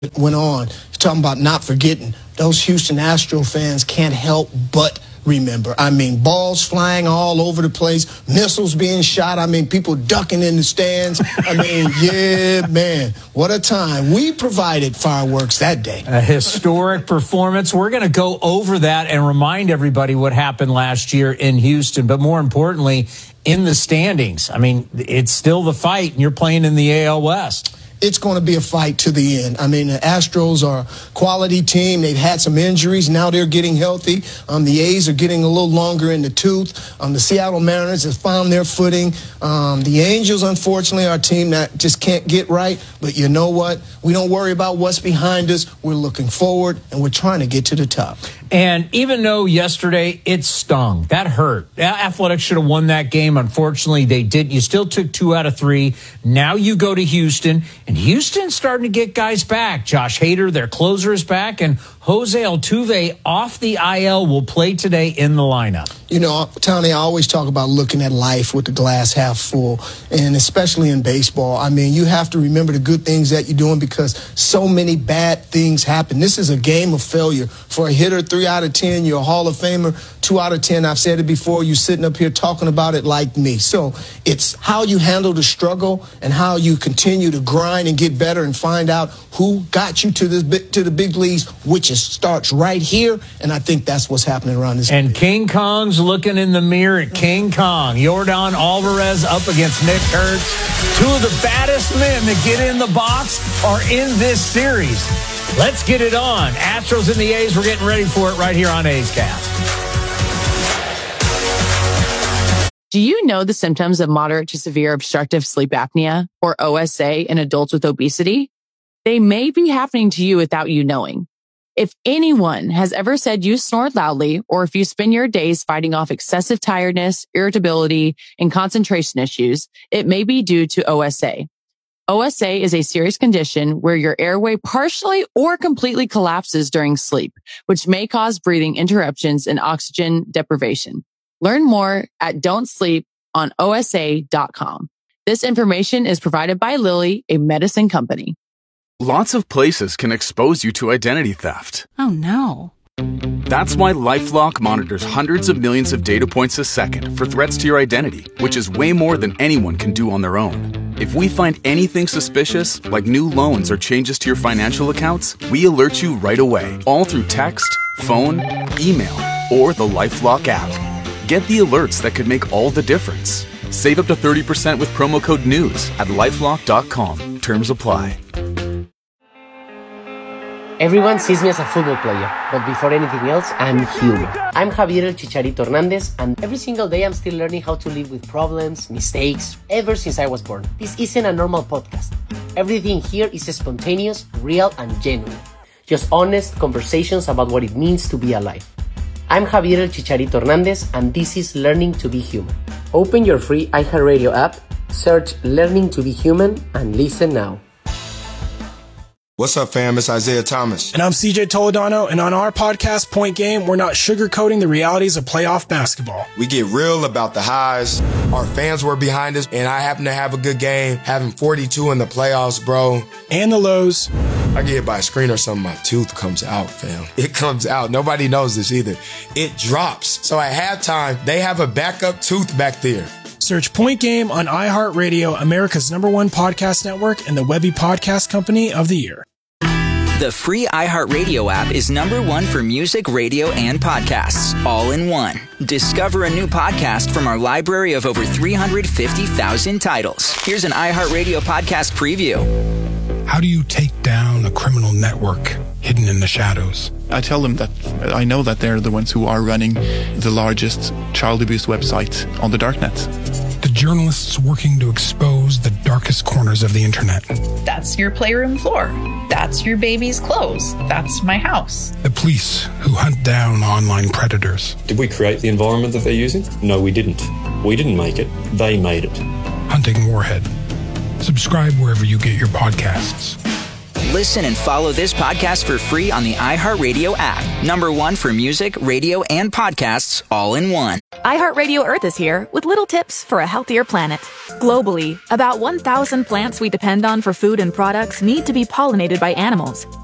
went on, talking about not forgetting. Those Houston Astro fans can't help but remember. I mean, balls flying all over the place, missiles being shot. I mean, people ducking in the stands. I mean, yeah, man, what a time. We provided fireworks that day. A historic performance. We're going to go over that and remind everybody what happened last year in Houston, but more importantly, in the standings. I mean, it's still the fight, and you're playing in the AL West. It's going to be a fight to the end. I mean, the Astros are a quality team. They've had some injuries. Now they're getting healthy. The A's are getting a little longer in the tooth. The Seattle Mariners have found their footing. The Angels, unfortunately, are a team that just can't get right. But you know what? We don't worry about what's behind us. We're looking forward, and we're trying to get to the top. And even though yesterday it stung, that hurt. Athletics should have won that game. Unfortunately, they didn't. You still took 2 out of 3. Now you go to Houston, and Houston's starting to get guys back. Josh Hader, their closer, is back, and Jose Altuve off the IL will play today in the lineup. You know, Tony, I always talk about looking at life with the glass half full, and especially in baseball. I mean, you have to remember the good things that you're doing because so many bad things happen. This is a game of failure. For a hitter, 3 out of 10, you're a Hall of Famer. 2 out of 10, I've said it before, you're sitting up here talking about it like me. So it's how you handle the struggle and how you continue to grind and get better and find out who got you to the big leagues, which starts right here, and I think that's what's happening around this. And King Kong's looking in the mirror at King Kong. Yordan Alvarez up against Nick Kurtz. 2 of the baddest men that get in the box are in this series. Let's get it on. Astros and the A's, we're getting ready for it right here on A's Cast. Do you know the symptoms of moderate to severe obstructive sleep apnea, or OSA, in adults with obesity? They may be happening to you without you knowing. If anyone has ever said you snore loudly, or if you spend your days fighting off excessive tiredness, irritability, and concentration issues, it may be due to OSA. OSA is a serious condition where your airway partially or completely collapses during sleep, which may cause breathing interruptions and oxygen deprivation. Learn more at don'tsleeponosa.com. This information is provided by Lilly, a medicine company. Lots of places can expose you to identity theft. Oh, no. That's why LifeLock monitors hundreds of millions of data points a second for threats to your identity, which is way more than anyone can do on their own. If we find anything suspicious, like new loans or changes to your financial accounts, we alert you right away, all through text, phone, email, or the LifeLock app. Get the alerts that could make all the difference. Save up to 30% with promo code NEWS at LifeLock.com. Terms apply. Everyone sees me as a football player, but before anything else, I'm human. I'm Javier El Chicharito Hernandez, and every single day I'm still learning how to live with problems, mistakes, ever since I was born. This isn't a normal podcast. Everything here is spontaneous, real, and genuine. Just honest conversations about what it means to be alive. I'm Javier El Chicharito Hernandez, and this is Learning to Be Human. Open your free iHeartRadio app, search Learning to Be Human, and listen now. What's up, fam? It's Isaiah Thomas. And I'm CJ Toledano, and on our podcast, Point Game, we're not sugarcoating the realities of playoff basketball. We get real about the highs. Our fans were behind us, and I happen to have a good game, having 42 in the playoffs, bro. And the lows. I get hit by a screen or something, my tooth comes out, fam. It comes out. Nobody knows this either. It drops. So at halftime, they have a backup tooth back there. Search Point Game on iHeartRadio, America's #1 podcast network, and the Webby Podcast Company of the Year. The free iHeartRadio app is #1 for music, radio, and podcasts, all in one. Discover a new podcast from our library of over 350,000 titles. Here's an iHeartRadio podcast preview. How do you take down a criminal network hidden in the shadows? I tell them that I know that they're the ones who are running the largest child abuse website on the darknet. The journalists working to expose the darkest corners of the internet. That's your playroom floor. That's your baby's clothes. That's my house. The police who hunt down online predators. Did we create the environment that they're using? No, we didn't. We didn't make it. They made it. Hunting Warhead. Subscribe wherever you get your podcasts. Listen and follow this podcast for free on the iHeartRadio app. #1 for music, radio, and podcasts all in one. iHeartRadio Earth is here with little tips for a healthier planet. Globally, about 1,000 plants we depend on for food and products need to be pollinated by animals.